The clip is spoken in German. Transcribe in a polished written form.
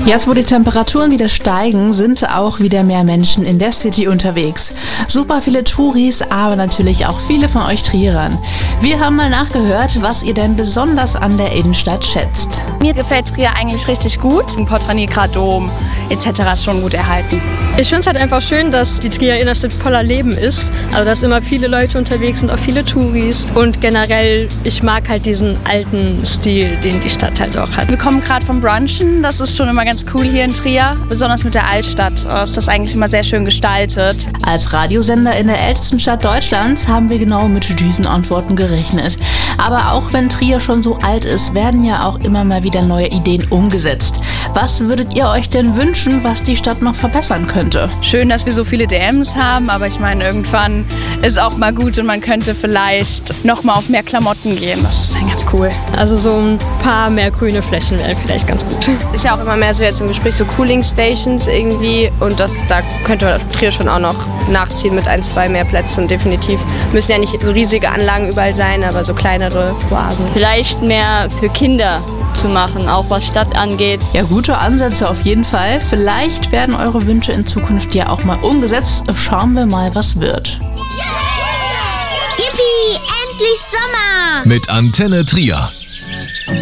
Jetzt, wo die Temperaturen wieder steigen, sind auch wieder mehr Menschen in der City unterwegs. Super viele Touris, aber natürlich auch viele von euch Trierern. Wir haben mal nachgehört, was ihr denn besonders an der Innenstadt schätzt. Mir gefällt Trier eigentlich richtig gut. Porta-Nigra Dom etc. ist schon gut erhalten. Ich finde es halt einfach schön, dass die Trierer Innenstadt voller Leben ist. Also dass immer viele Leute unterwegs sind, auch viele Touris. Und generell, ich mag halt diesen alten Stil, den die Stadt halt auch hat. Wir kommen gerade vom Brunchen, das ist schon immer ganz cool hier in Trier. Besonders mit der Altstadt ist das eigentlich immer sehr schön gestaltet. Als Radiosender in der ältesten Stadt Deutschlands haben wir genau mit diesen Antworten gerechnet. Aber auch wenn Trier schon so alt ist, werden ja auch immer mal wieder neue Ideen umgesetzt. Was würdet ihr euch denn wünschen, was die Stadt noch verbessern könnte? Schön, dass wir so viele DMs haben, aber ich meine, irgendwann ist auch mal gut und man könnte vielleicht noch mal auf mehr Klamotten gehen. Das ist dann ganz cool. Also so ein paar mehr grüne Flächen wären vielleicht ganz gut. Ist ja auch immer mehr so jetzt im Gespräch, so Cooling Stations irgendwie, und da könnte Trier schon auch noch nachziehen mit 1, 2 mehr Plätzen, definitiv. Müssen ja nicht so riesige Anlagen überall sein, aber so kleinere Oasen. Vielleicht mehr für Kinder zu machen, auch was Stadt angeht. Ja, gute Ansätze auf jeden Fall. Vielleicht werden eure Wünsche in Zukunft ja auch mal umgesetzt. Schauen wir mal, was wird. Yippie, endlich Sommer! Mit Antenne Trier.